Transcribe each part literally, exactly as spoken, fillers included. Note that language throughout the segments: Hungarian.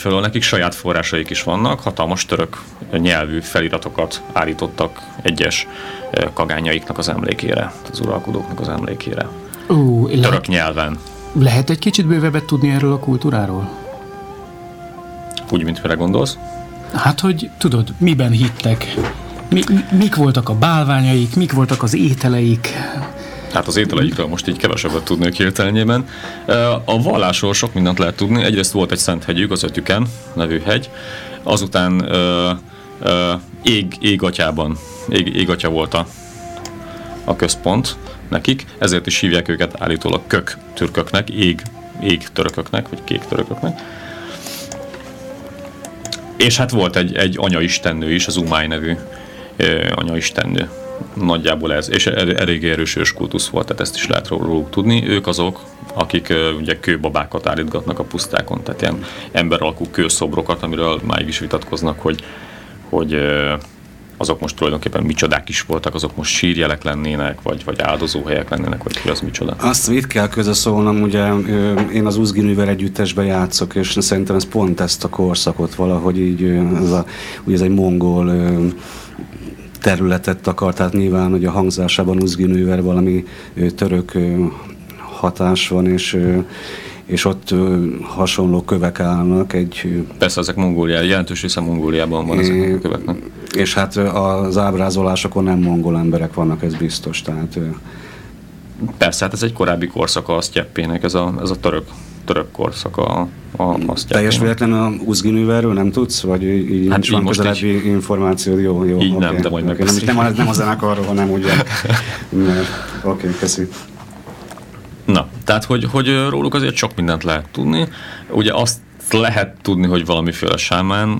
másfelől nekik saját forrásaik is vannak, hatalmas török nyelvű feliratokat állítottak egyes kagányaiknak az emlékére, az uralkodóknak az emlékére. Ó, török lehet, nyelven. Lehet egy kicsit bővebbet tudni erről a kultúráról? Úgy, mint mire gondolsz? Hát, hogy tudod, miben hittek? Mi, mik voltak a bálványaik, mik voltak az ételeik? Hát az ételeikről most így kevesebbet tudnék hirtelenjében. A vallásról sok mindent lehet tudni. Egyrészt volt egy szent hegyük, az Ötüken nevű hegy. Azután ö, ö, ég, égatyában, ég, égatya volt a, a központ nekik, ezért is hívják őket állítólag kök türköknek, ég, ég törököknek, vagy kék törököknek. És hát volt egy, egy anyaistennő is, az Umály nevű ö, anyaistennő. Nagyjából ez, és elég erős őskultusz volt, tehát ezt is lehet róluk tudni. Ők azok, akik uh, ugye kőbabákat állítgatnak a pusztákon, tehát ilyen emberalkú kőszobrokat, amiről máig is vitatkoznak, hogy, hogy uh, azok most tulajdonképpen micsodák is voltak, azok most sírjelek lennének, vagy, vagy áldozóhelyek lennének, vagy ki az micsoda. Azt itt kell közösszólnom, ugye én az Uzginűvel együttesben játszok, és szerintem ez pont ezt a korszakot valahogy így, ez, a, ugye ez egy mongol területet akar, tehát nyilván, hogy a hangzásában Uzginűvel valami török hatás van, és, és ott hasonló kövek állnak. Egy, Persze, ezek Mongóliában, jelentős része Mongóliában van ezek a köveknek. És hát az ábrázolásokon nem mongol emberek vannak, ez biztos. Tehát, persze, hát ez egy korábbi korszaka a sztyeppének, ez a, ez a török, török korszaka a, a sztyeppének. Teljes véletlenül a Uzginűvelről nem tudsz? Vagy így hát van közelebbi így, információd? Jó, jó. Így okay, nem, de majd okay. nem, nem, nem a zenekarról, hanem ugye. Oké, okay, köszi. Na, tehát, hogy, hogy róluk azért sok mindent lehet tudni. Ugye azt lehet tudni, hogy valamiféle sámán,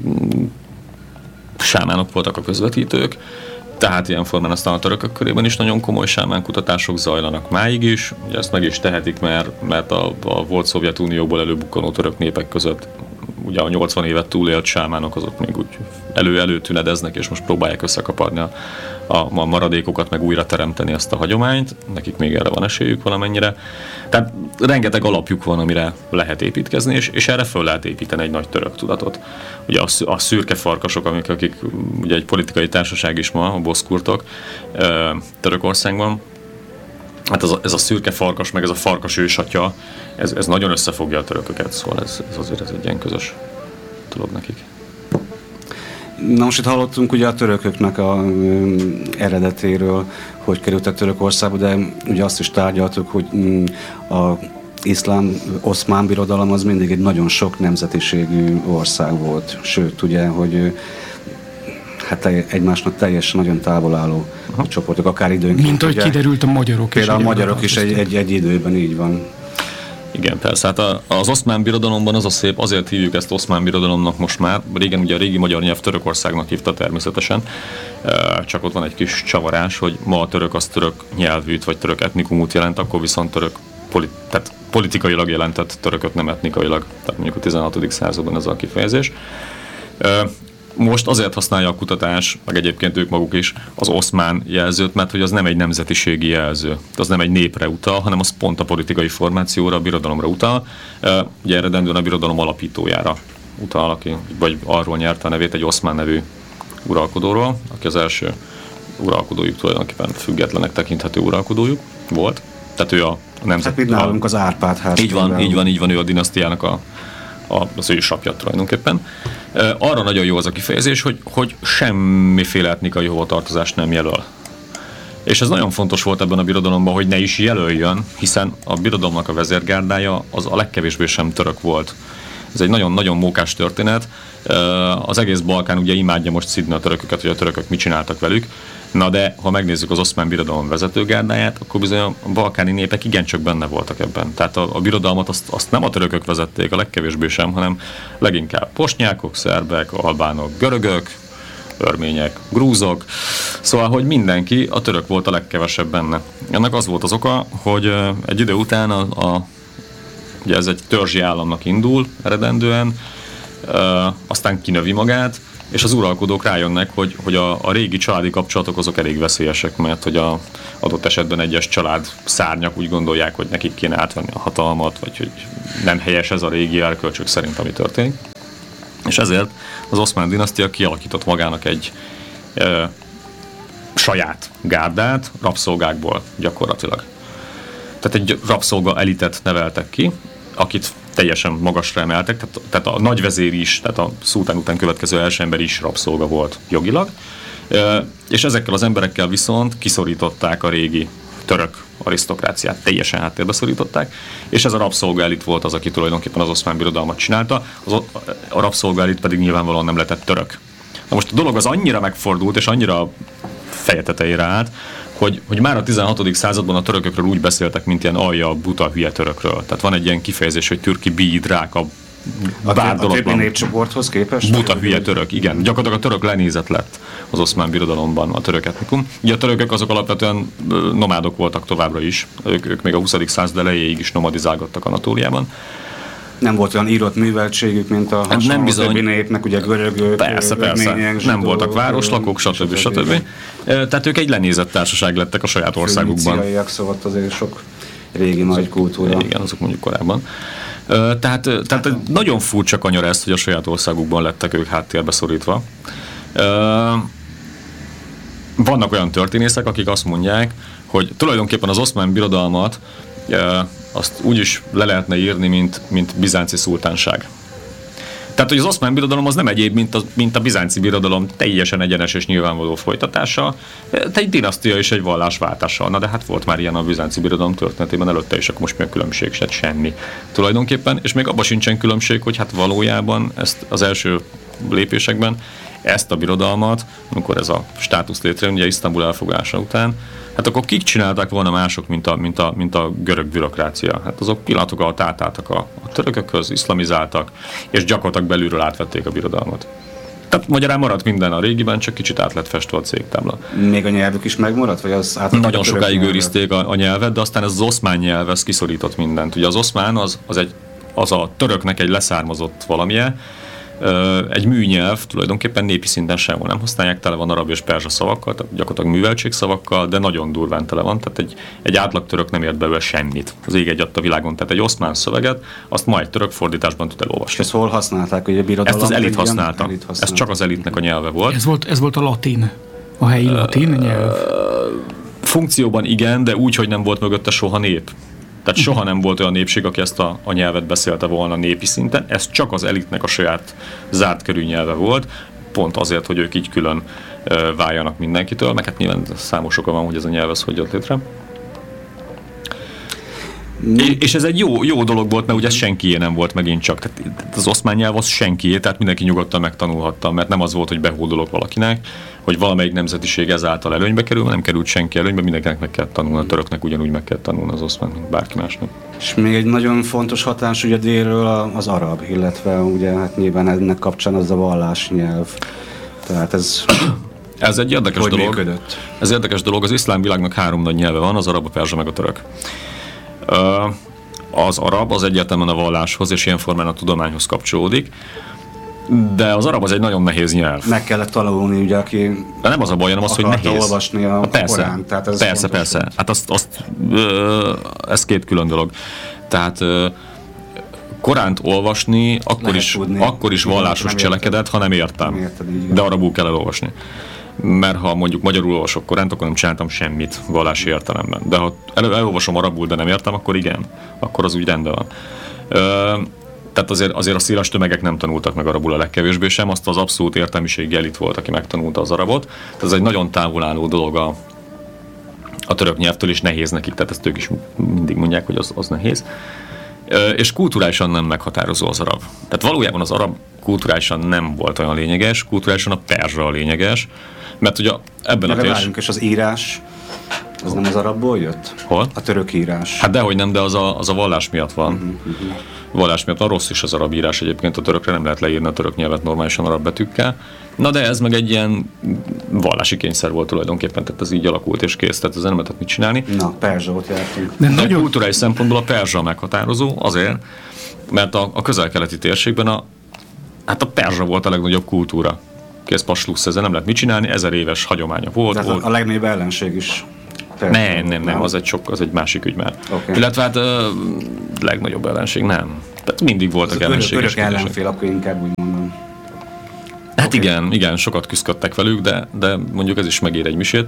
sámánok voltak a közvetítők, tehát ilyen formán aztán a törökök körében is nagyon komoly sámán kutatások zajlanak máig is. Ugye ezt meg is tehetik, mert, mert a, a volt Szovjetunióból előbukkanó török népek között ugye a nyolcvan évet túlélt sámánok azok még úgy elő-elő tünedeznek, és most próbálják összekaparni a, a, a maradékokat, meg újra teremteni ezt a hagyományt. Nekik még erre van esélyük valamennyire. Tehát rengeteg alapjuk van, amire lehet építkezni, és, és erre föl lehet építeni egy nagy török tudatot. Ugye a, a szürke farkasok, amik, akik ugye egy politikai társaság is ma, a boszkurtok Törökországban, hát ez a, ez a szürke farkas, meg ez a farkas ősatya, ez, ez nagyon összefogja a törököket, szóval ez, ez azért ez egy ilyen közös dolog nekik. Na most itt hallottunk ugye a törököknek a um, eredetéről, hogy kerültek Törökországba, de ugye azt is tárgyaltuk, hogy um, a iszlám oszmán birodalom az mindig egy nagyon sok nemzetiségű ország volt. Sőt, ugye, hogy hát egymásnak teljesen nagyon távol álló Aha. csoportok, akár időnként. Mint ahogy kiderült, a magyarok is. Például a magyarok is egy, egy, egy időben így van. Igen, persze. Hát az oszmán birodalomban az a szép, azért hívjuk ezt oszmán birodalomnak most már. Régen ugye a régi magyar nyelv Törökországnak hívta természetesen. Csak ott van egy kis csavarás, hogy ma a török az török nyelvűt, vagy török etnikumút jelent, akkor viszont török politi- tehát politikailag jelentett törököt, nem etnikailag. Tehát mondjuk a tizenhatodik században ez a kifejezés. Most azért használja a kutatás, meg egyébként ők maguk is az oszmán jelzőt, mert hogy az nem egy nemzetiségi jelző. Az nem egy népre utal, hanem az pont a politikai formációra, a birodalomra utal. Ugye eredendően a birodalom alapítójára utal, aki, vagy arról nyerte a nevét egy oszmán nevű uralkodóról, aki az első uralkodójuk, tulajdonképpen függetlenek tekinthető uralkodójuk volt. Tehát ő a nemzet... Hát itt nálunk az Árpád ház. Így van, így van, így van, ő a dinasztiának a, a, az ősapja tulajdonképpen. Arra nagyon jó az a kifejezés, hogy, hogy semmiféle etnikai hovatartozást nem jelöl. És ez nagyon fontos volt ebben a birodalomban, hogy ne is jelöljön, hiszen a birodalomnak a vezérgárdája az a legkevésbé sem török volt. Ez egy nagyon-nagyon mókás történet. Az egész Balkán ugye imádja most szidni a törököket, hogy a törökök mit csináltak velük. Na de, ha megnézzük az oszmán birodalom vezetőgárdáját, akkor bizony a balkáni népek igencsak benne voltak ebben. Tehát a, a birodalmat azt, azt nem a törökök vezették, a legkevésbé sem, hanem leginkább bosnyákok, szerbek, albánok, görögök, örmények, grúzok. Szóval, hogy mindenki, a török volt a legkevesebb benne. Ennek az volt az oka, hogy egy idő után a, a ugye ez egy törzsi államnak indul eredendően, e, aztán kinövi magát, és az uralkodók rájönnek, hogy, hogy a, a régi családi kapcsolatok azok elég veszélyesek, mert hogy a adott esetben egyes család szárnyak úgy gondolják, hogy nekik kéne átvenni a hatalmat, vagy hogy nem helyes ez a régi erkölcsök szerint, ami történik. És ezért az Oszmán dinasztia kialakított magának egy e, saját gárdát rabszolgákból gyakorlatilag. Tehát egy rabszolga elitet neveltek ki, akit teljesen magasra emeltek, tehát, tehát a nagyvezér is, tehát a szultán után következő első ember is rabszolga volt jogilag, e, és ezekkel az emberekkel viszont kiszorították a régi török arisztokráciát, teljesen háttérbe szorították, és ez a rabszolga elit volt az, aki tulajdonképpen az Oszmán Birodalmat csinálta, az, a rabszolga elit pedig nyilvánvalóan nem lehetett török. Na most a dolog az annyira megfordult, és annyira feje tetejére állt, hogy, hogy már a tizenhatodik században a törökökről úgy beszéltek, mint ilyen alja, buta, hülye törökről. Tehát van egy ilyen kifejezés, hogy türki bíd, ráka, bárdolatlan. A többi népcsoporthoz képest? Buta, hülye török, igen. Gyakorlatilag a török lenézet lett az Oszmán Birodalomban, a török etnikum. Ugye a törökök azok alapvetően nomádok voltak továbbra is. Ők, ők még a huszadik század elejéig is nomadizálgattak Anatóliában. Nem volt olyan írott műveltségük, mint a hasonló többi népnek, ugye görögök, persze, persze. Nem voltak városlakók, stb. stb. Tehát ők egy lenézett társaság lettek a saját országukban. Föníciaiak, szóval azért sok régi nagy kultúra. Igen, azok mondjuk korábban. Tehát, tehát egy nagyon furcsa kanyar ez, hogy a saját országukban lettek ők háttérbe szorítva. Vannak olyan történészek, akik azt mondják, hogy tulajdonképpen az Oszmán Birodalmat azt úgy is le lehetne írni, mint, mint bizánci szultánság. Tehát, hogy az Oszmán Birodalom az nem egyéb, mint a, mint a bizánci birodalom teljesen egyenes és nyilvánvaló folytatása, egy dinasztia és egy vallásváltása. Na de hát volt már ilyen a bizánci birodalom történetében előtte, és akkor most mi a különbség? Se semmi tulajdonképpen, és még abban sincsen különbség, hogy hát valójában ezt az első lépésekben ezt a birodalmat, amikor ez a státusz létrejön, ugye Isztambul elfogása után, hát akkor kik csinálták volna mások, mint a, mint a, mint a görög bürokrácia? Hát azok pillanatok alatt átálltak a, a törökökhöz, iszlamizáltak, és gyakorlatilag belülről átvették a birodalmat. Tehát magyarán maradt minden a régiben, csak kicsit át lett festve a cégtábla. Még a nyelvük is megmaradt? Vagy az nagyon sokáig őrizték a, a nyelvet, de aztán ez az oszmán nyelv, ez kiszorított mindent. Ugye az oszmán az, az, egy, az a töröknek egy leszármazott valamije, egy műnyelv, tulajdonképpen népi szinten sehol nem használják, tele van arab és perzsa szavakkal, tehát gyakorlatilag műveltségszavakkal, de nagyon durván tele van, tehát egy, egy átlag török nem ért belőle semmit. Az ég egyadt a világon, tehát egy oszmán szöveget, azt ma egy török fordításban tud elolvasni. És ezt hol használták, hogy a birodalom? Ezt az elit használta. Elit használta. Ez csak az elitnek a nyelve volt. Ez volt, ez volt a latin, a helyi latin nyelv? Funkcióban igen, de úgy, hogy nem volt mögötte soha nép. Tehát soha nem volt olyan népség, aki ezt a, a nyelvet beszélte volna népi szinten. Ez csak az elitnek a saját zárt körű nyelve volt, pont azért, hogy ők így külön ö, váljanak mindenkitől, meg hát nyilván számos oka van, hogy ez a nyelv ez hogy jött létre. É, és ez egy jó, jó dolog volt, mert ugye ez senkié nem volt megint csak. Tehát az oszmán nyelv az senkié, tehát mindenki nyugodtan megtanulhatta, mert nem az volt, hogy behódolok valakinek, hogy valamelyik nemzetiség ezáltal előnybe kerül, nem került senki előnybe, mindenkinek meg kell tanulni, a töröknek ugyanúgy meg kell tanulni az oszmán, mint bárki másnak. És még egy nagyon fontos hatás ugye délről az arab, illetve ugye hát nyilván ennek kapcsán az a vallásnyelv. Tehát ez... Ez egy érdekes hogy dolog. Működött? Ez érdekes dolog, az iszlám világnak három nagy nyelve van, az arab, a perzsa meg a török. Az arab az egyértelműen a valláshoz és ilyen formán a tudományhoz kapcsolódik, de az arab az egy nagyon nehéz nyelv. Meg kellett tanulni, ugye, aki de nem az a baj, hanem az, hogy nehéz. olvasni a, a persze, Korán. Tehát ez persze, persze. Volt. Hát azt, azt, ez két külön dolog. Tehát Koránt olvasni akkor is, akkor is vallásos cselekedet, ha nem értem. Nem érted, de arabul kell elolvasni. Mert ha mondjuk magyarul olvasok Koránt, akkor nem csináltam semmit vallási értelemben. De ha el, elolvasom arabul, de nem értem, akkor igen. Akkor az úgy rendben van. Ö, tehát azért, azért a széles tömegek nem tanultak meg arabul a legkevésbé sem, azt az abszolút értelmiségi elit volt, aki megtanulta az arabot. Ez egy nagyon távol álló dolog a, a török nyelvtől, és nehéz nekik, tehát ezt ők is mindig mondják, hogy az, az nehéz. Ö, és kulturálisan nem meghatározó az arab. Tehát valójában az arab kulturálisan nem volt olyan lényeges, kulturálisan a perzsa a lényeges, mert ugye ebben de a térs... és az írás, az nem az arabból jött? Hol? A török írás. Hát dehogy nem, de az a, az a vallás miatt van. Uh-huh, uh-huh. Vallás miatt van, rossz is az arab írás egyébként, a törökre nem lehet leírni a török nyelvet normálisan arab betűkkel. Na de ez meg egy ilyen vallási kényszer volt tulajdonképpen, tehát ez így alakult és kész, tehát ezzel nem lehetett mit csinálni. Na, perzsót jártunk. De, de nagyon... kulturális szempontból a perzsa meghatározó azért, mert a, a közel-keleti térségben a, hát a perzsa volt a legnagyobb kultúra. Kész paslusz, ezzel nem lehet mit csinálni, ezer éves hagyománya volt. Tehát volt. A, a legnagyobb ellenség is. Persze, nem, nem, nem, nem, az egy, sok, az egy másik ügy már. Okay. Illetve hát a legnagyobb ellenség nem. Tehát mindig voltak ellenségek. Örök ellenfél, akkor inkább úgy mondom. Igen, igen, sokat küzdöttek velük, de, de mondjuk ez is megér egy misét.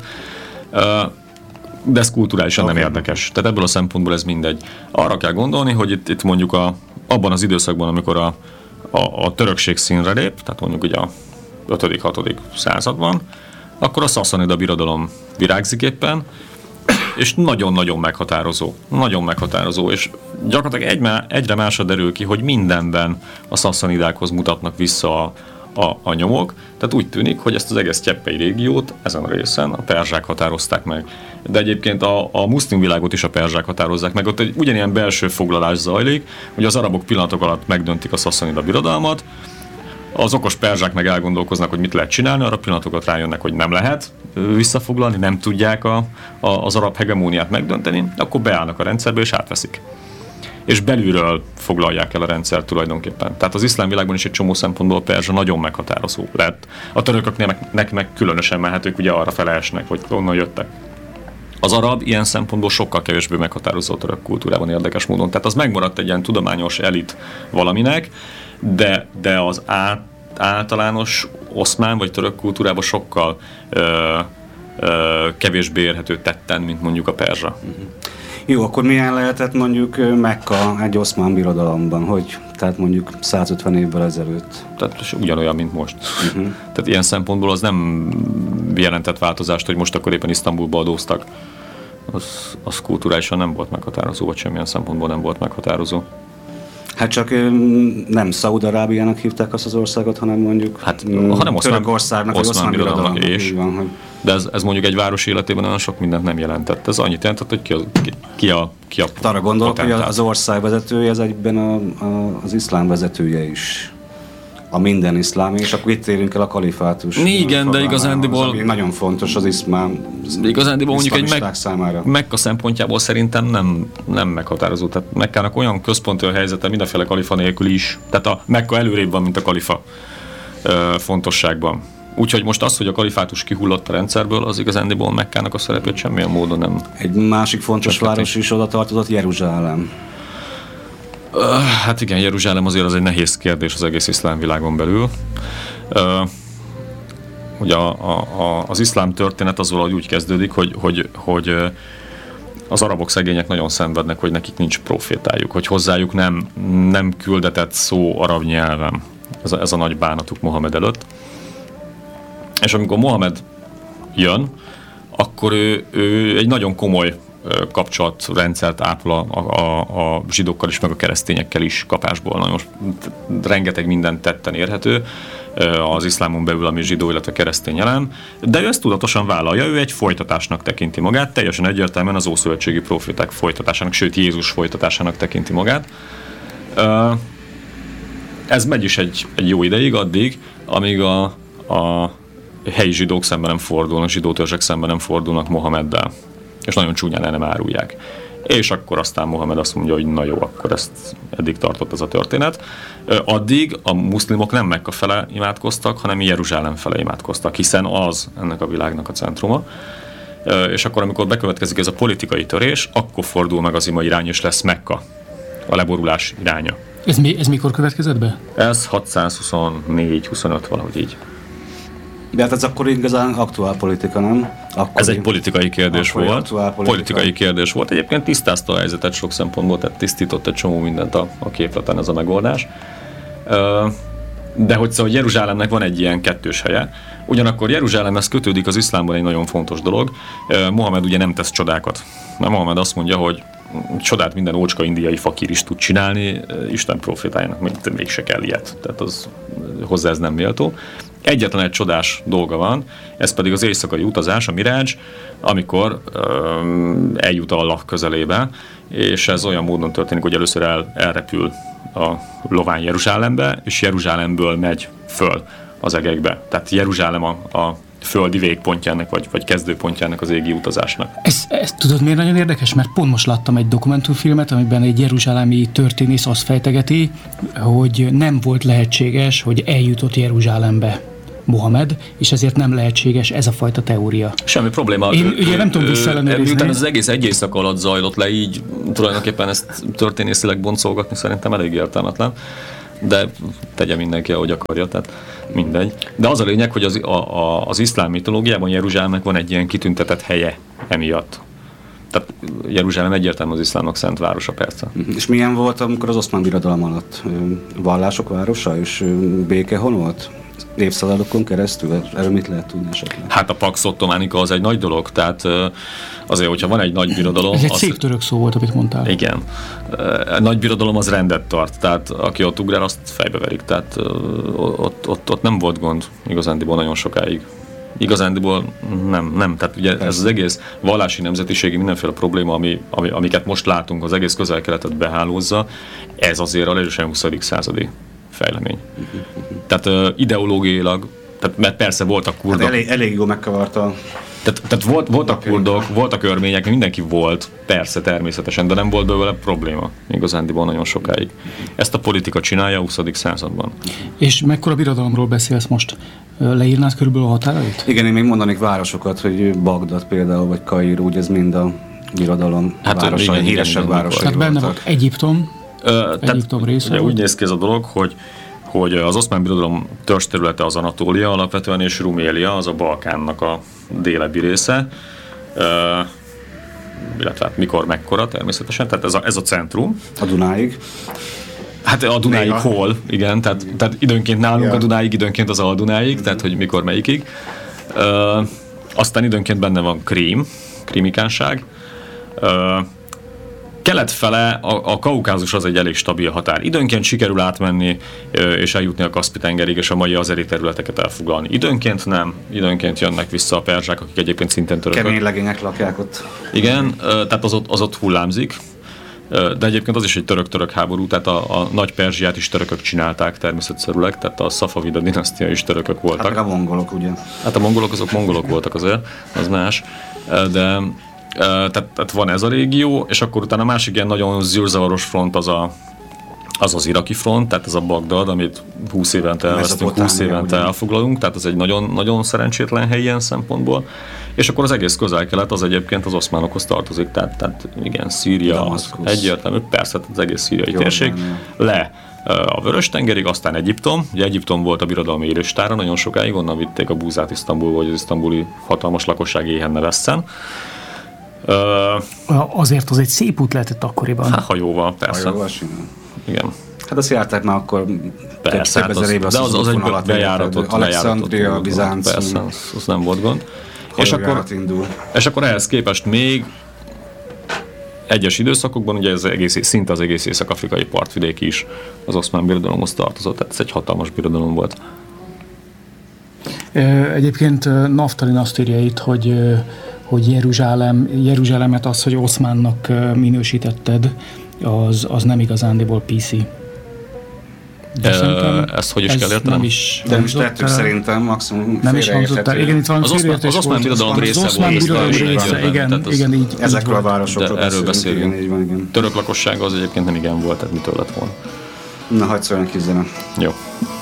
De ez kulturálisan okay. nem érdekes. Tehát ebből a szempontból ez mindegy. Arra kell gondolni, hogy itt, itt mondjuk a, abban az időszakban, amikor a, a, a törökség színre lép, tehát mondjuk ugye a ötödik-hatodik században, akkor a Szaszanida birodalom virágzik éppen, és nagyon-nagyon meghatározó. Nagyon meghatározó, és gyakorlatilag egy, egyre másra derül ki, hogy mindenben a szasszanidákhoz mutatnak vissza a, a, a nyomok. Tehát úgy tűnik, hogy ezt az egész cseppei régiót ezen a részen a perzsák határozták meg. De egyébként a, a muszlim világot is a perzsák határozzák meg. Ott egy ugyanilyen belső foglalás zajlik, hogy az arabok pillanatok alatt megdöntik a Szaszanida birodalmat, az okos perzsák meg elgondolkoznak, hogy mit lehet csinálni, arra pillanatokat rájönnek, hogy nem lehet visszafoglalni, nem tudják a, a, az arab hegemóniát megdönteni, akkor beállnak a rendszerbe és átveszik. És belülről foglalják el a rendszer tulajdonképpen. Tehát az iszlám világban is egy csomó szempontból a perzsa nagyon meghatározó lett. A törököknél meg, meg, meg különösen mehetők, ugye arra fele esnek, hogy onnan jöttek. Az arab ilyen szempontból sokkal kevésbé meghatározó a török kultúrában érdekes módon. Tehát az megmaradt egy ilyen tudományos elit valaminek, de, de az át, általános oszmán vagy török kultúrában sokkal ö, ö, kevésbé érhető tetten, mint mondjuk a perzsa. Uh-huh. Jó, akkor milyen lehetett mondjuk Mekka egy oszmán birodalomban, hogy tehát mondjuk százötven évvel ezelőtt? Tehát ugyanolyan, mint most. Uh-huh. Tehát ilyen szempontból az nem jelentett változást, hogy most akkor éppen Isztambulba adóztak. Az, az kulturálisan nem volt meghatározó, vagy semmilyen szempontból nem volt meghatározó. Hát csak nem Szaúd-Arábiának hívták azt az országot, hanem mondjuk hát, hanem Törökországnak, vagy oszmán birodalomnak is. Van, hogy... De ez, ez mondjuk egy város életében olyan sok mindent nem jelentett. Ez annyit jelentett, hogy ki a, ki, ki a, ki a arra gondolok, hogy az ország vezetője, ez egyben a, a, az iszlám vezetője is. A minden iszlám, és akkor itt érünk el a kalifátus. Igen, de igazándiból... Nagyon fontos az iszlám igazándiból mondjuk egy meg, számára. Mekka szempontjából szerintem nem, nem meghatározó. Tehát Mekkának olyan központi a helyzete mindenféle kalifa nélkül is. Tehát a Mekka előrébb van, mint a kalifa ö, fontosságban. Úgyhogy most az, hogy a kalifátus kihullott a rendszerből, az igazándiból Mekkának a szerepét semmilyen módon nem... Egy másik fontos város is oda tartozott, Jeruzsálem. Hát igen, Jeruzsálem azért az egy nehéz kérdés az egész iszlám világon belül. Uh, ugye a, a, a, az iszlám történet az valahogy úgy kezdődik, hogy, hogy, hogy az arabok szegények nagyon szenvednek, hogy nekik nincs profétájuk, hogy hozzájuk nem, nem küldetett szó arab nyelven. Ez a, ez a nagy bánatuk Mohamed előtt. És amikor Mohamed jön, akkor ő, ő egy nagyon komoly kapcsolatrendszert ápol a, a, a zsidókkal is, meg a keresztényekkel is kapásból. Na most rengeteg mindent tetten érhető az iszlámon belül, ami zsidó, illetve keresztény elem, de ő ezt tudatosan vállalja, ő egy folytatásnak tekinti magát, teljesen egyértelműen az ószövetségi proféták folytatásának, sőt Jézus folytatásának tekinti magát. Ez megy is egy, egy jó ideig, addig, amíg a, a helyi zsidók szemben nem fordulnak, zsidótörzsek szemben nem fordulnak Mohameddel, és nagyon csúnyán el nem árulják. És akkor aztán Mohamed azt mondja, hogy na jó, akkor ezt eddig tartott ez a történet. Addig a muszlimok nem Mekka fele imádkoztak, hanem Jeruzsálem fele imádkoztak, hiszen az ennek a világnak a centruma. És akkor, amikor bekövetkezik ez a politikai törés, akkor fordul meg az ima irány, és lesz Mekka, a leborulás iránya. Ez, mi, ez mikor következett be? Ez hatszázhuszonnégy huszonöt, valahogy így. De hát ez akkor igazán aktuál politika, nem? Akkori, ez egy politikai kérdés volt. Politika. Politikai kérdés volt. Egyébként tisztázta a helyzetet sok szempontból, tehát tisztított egy csomó mindent a, a képleten ez a megoldás. De hogy szóval Jeruzsálemnek van egy ilyen kettős helye. Ugyanakkor Jeruzsálemhez kötődik az iszlámban egy nagyon fontos dolog. Mohamed ugye nem tesz csodákat. Mert Mohamed azt mondja, hogy csodát minden ócska indiai fakír is tud csinálni, Isten profétájának mégse kell ilyet. Tehát az, hozzá ez nem méltó. Egyetlen egy csodás dolga van, ez pedig az éjszakai utazás, a Mirázs, amikor um, eljut Allah közelébe, és ez olyan módon történik, hogy először el, elrepül a lovány Jeruzsálembe, és Jeruzsálemből megy föl az egekbe. Tehát Jeruzsálem a, a földi végpontjának, vagy, vagy kezdőpontjának az égi utazásnak. Ez, ez tudod miért nagyon érdekes? Mert pont most láttam egy dokumentumfilmet, amiben egy jeruzsálemi történész azt fejtegeti, hogy nem volt lehetséges, hogy eljutott Jeruzsálembe Mohamed, és ezért nem lehetséges ez a fajta teória. Semmi probléma. Én ő, ugye nem tudom visszaellenőrizni. Miután az egész egy éjszaka alatt zajlott le, így tulajdonképpen ezt történészileg boncolgatni szerintem elég értelmetlen. de tegye mindenki, ahogy akarja, tehát mindegy. De az a lényeg, hogy az, a, a, az iszlám mitológiában Jeruzsálemnek van egy ilyen kitüntetett helye emiatt. Tehát Jeruzsálem egyértelműen az iszlámnak szent városa, persze. És milyen volt, amikor az Oszmán Birodalom alatt? Vallások városa és béke hol volt? Évszázadokon keresztül? Erről mit lehet tudni esetleg? Hát a Pax Ottomanica az egy nagy dolog, tehát azért, hogyha van egy nagy birodalom... Ez egy az, szép török szó volt, amit mondtál. Igen. A nagy birodalom az rendet tart, tehát aki ott ugrál, azt fejbe verik, tehát ott, ott, ott nem volt gond igazándiból nagyon sokáig. Igazándiból nem, nem. Tehát ugye Persze. ez az egész vallási, nemzetiségi mindenféle probléma, ami, ami, amiket most látunk, az egész közel-keletet behálózza, ez azért a erősen huszadik századi fejlemény. Tehát uh, ideológiailag, tehát, mert persze voltak kurdok. Hát elég, elég jó megkavarta. Tehát, tehát volt, voltak kurdok, voltak örmények, mindenki volt, persze, természetesen, de nem volt belőle probléma igazándiból nagyon sokáig. Ezt a politika csinálja a huszadik században. És mekkora birodalomról beszélsz most? Leírnád körülbelül a határait? Igen, én még mondanék városokat, hogy Bagdad például, vagy Kairó, úgy ez mind a birodalom hát, városa, igen, híresebb igen, városai Tehát benne volt Egyiptom, Ö, Egyiptom része ugye volt? úgy néz ki ez a dolog, hogy, hogy az Oszmán Birodalom törzsterülete az Anatólia alapvetően, és Rumélia az a Balkánnak a délebbi része. Ö, illetve hát mikor, mekkora természetesen, tehát ez a, ez a centrum. A Dunáig. Hát a Dunáig Néha. hol, igen, tehát, tehát időnként nálunk Ja. a Dunáig, időnként az Aldunáig, tehát hogy mikor melyikig. Ö, aztán időnként benne van Krím, Krímikánság. Ö, kelet fele a, a Kaukázus az egy elég stabil határ. Időnként sikerül átmenni ö, és eljutni a Kaszpi-tengerig és a mai azeri területeket elfoglalni. Időnként nem, időnként jönnek vissza a perzsák, akik egyébként szintén törökök. Kemény legények lakják ott. Igen, ö, tehát az ott, az ott hullámzik. De egyébként az is egy török-török háború, tehát a, a nagy Perzsiát is törökök csinálták természetszerűleg, tehát a Szafavida dinasztia is törökök voltak. Hát meg a mongolok, ugye? Hát a mongolok azok mongolok voltak azért, az más, de tehát, tehát van ez a régió, és akkor utána a másik ilyen nagyon zűrzavaros front az a, az, az iraki front, tehát ez a Bagdad, amit húsz évente elvesztünk, húsz évente ugye elfoglalunk, tehát ez egy nagyon, nagyon szerencsétlen hely ilyen szempontból. És akkor az egész közel-kelet az egyébként az oszmánokhoz tartozik, tehát, tehát igen, Szíria, egyértelmű, persze, az egész szíriai Jó, térség, nem, le a Vörös-tengerig, aztán Egyiptom, ugye Egyiptom volt a birodalmi élőstára nagyon sokáig, onnan vitték a búzát Isztambulba, hogy az isztambuli hatalmas lakosság éhen ne vesszen. Uh, Azért az egy szép út lehetett akkoriban. Hát hajóval, persze. Hajóval simán. Igen. Hát azt járták már akkor persze, több hát ezer évre, de az, az egy bejáratott, Alexandria, Bizáncum. Persze, az, az nem volt gond. És akkor, és akkor ehhez képest még egyes időszakokban, ugye ez egész, szinte az egész észak-afrikai partvidék is az Oszmán Birodalomhoz tartozott, tehát ez egy hatalmas birodalom volt. Egyébként Naftalin azt írja itt, hogy, hogy Jeruzsálem, Jeruzsálemet az, hogy Oszmánnak minősítetted, az, az nem igazándiból pé cé. De e, ezt hogy is kell értenem? Nem is de nem is tettük szerintem, maximum nem is hangzott el. Igen, itt van az félreértés az Oszmán Birodalom része az Oszmán Birodalom része, igen, igen, így. Ezekről a városokról erről beszélünk. Igen, így van, igen. Török lakossága az egyébként nem igen volt, tehát mitől lett volna. Na, hagyd szóljon ki zene. Jó.